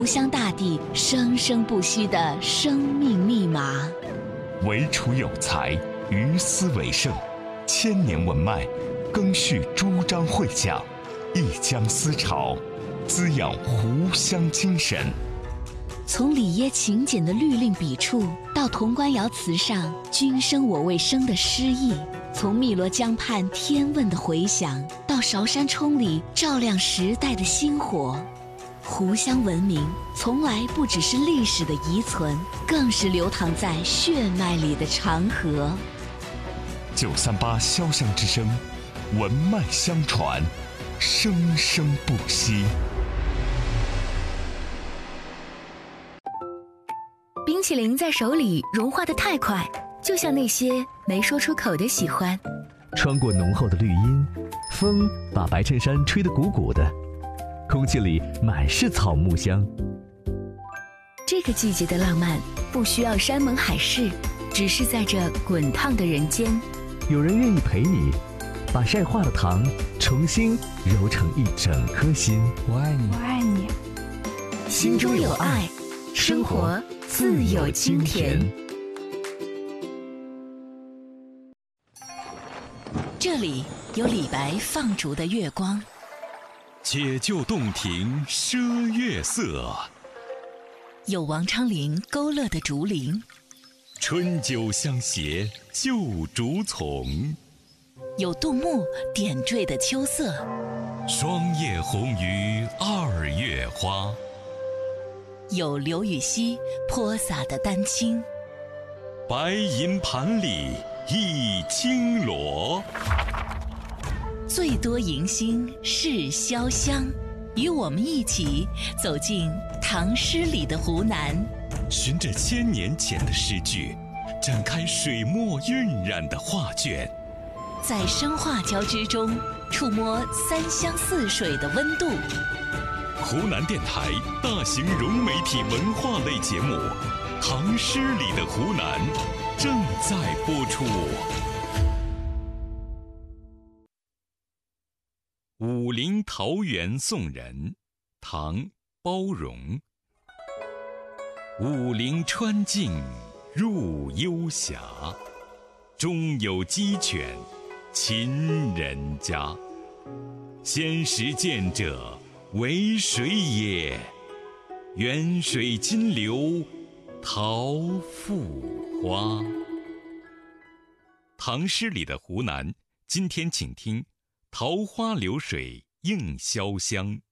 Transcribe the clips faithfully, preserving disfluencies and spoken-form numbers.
湖湘大地生生不息的生命密码。 惟楚有才，于斯为盛。千年文脉，赓续诸章会讲，一江思潮，滋养湖湘精神。 从里耶勤俭的律令笔触，到潼关窑瓷上君生我未生的诗意；从汨罗江畔天问的回响，到韶山冲里照亮时代的星火。湖湘文明从来不只是历史的遗存，更是流淌在血脉里的长河。 九三八潇湘之声，文脉相传，生生不息。 冰淇淋在手里融化得太快，就像那些没说出口的喜欢。 穿过浓厚的绿荫，风把白衬衫吹得鼓鼓的，空气里满是草木香。 这个季节的浪漫不需要山盟海誓，只是在这滚烫的人间， 有人愿意陪你，把晒化的糖重新揉成一整颗心。 我爱你， 我爱你。 心中有爱，生活自有清甜。 这里有李白放逐的月光， 解救洞庭赊月色， 有王昌龄勾勒的竹林， 春酒相携旧竹丛， 有杜牧点缀的秋色， 霜叶红于二月花， 有刘禹锡泼洒的丹青， 白银盘里一青螺。 最多迎新是潇湘，与我们一起走进唐诗里的湖南， 循着千年前的诗句，展开水墨晕染的画卷， 在生化交织中触摸三湘四水的温度。 湖南电台大型融媒体文化类节目《唐诗里的湖南》正在播出。武陵桃源送人，唐·包容。武陵川径入幽峡，中有鸡犬，秦人家。先识见者，为水也？远水金流，桃复花。唐诗里的湖南，今天请听桃花流水映潇湘。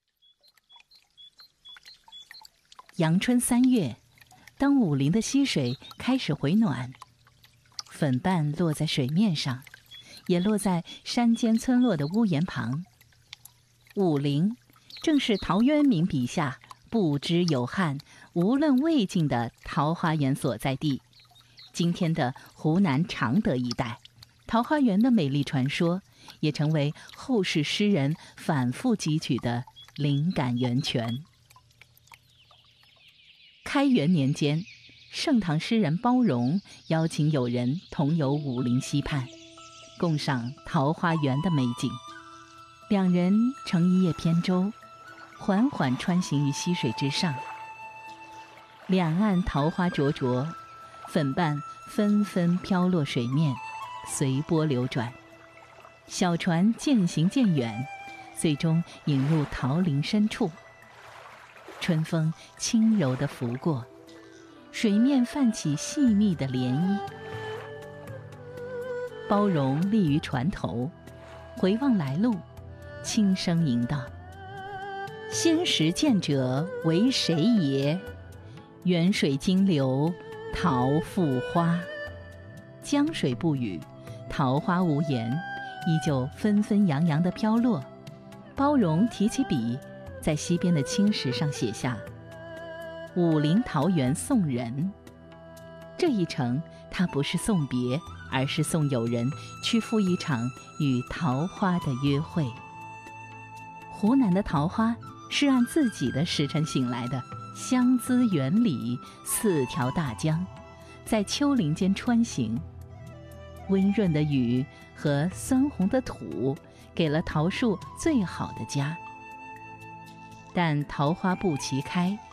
阳春三月，当武陵的溪水开始回暖，粉瓣落在水面上，也落在山间村落的屋檐旁。武陵正是陶渊明笔下不知有汉，无论魏晋的桃花源所在地。今天的湖南常德一带，桃花源的美丽传说也成为后世诗人反复汲取的灵感源泉。开元年间，盛唐诗人包容邀请友人同游武陵溪畔，共赏桃花源的美景。两人乘一叶扁舟，缓缓穿行于溪水之上。两岸桃花灼灼，粉瓣纷纷飘落水面，随波流转。小船渐行渐远，最终引入桃林深处。春风轻柔地拂过，水面泛起细密的涟漪。包容立于船头，回望来路，轻声吟道：先识见者，为谁也？远水金流，桃复花。江水不语，桃花无言，依旧纷纷扬扬地飘落。包容提起笔，在溪边的青石上写下武陵桃源送人。这一程，他不是送别，而是送友人去赴一场与桃花的约会。湖南的桃花是按自己的时辰醒来的，湘资园里四条大江，在丘陵间穿行。温润的雨和酸红的土，给了桃树最好的家。 但桃花不齐开，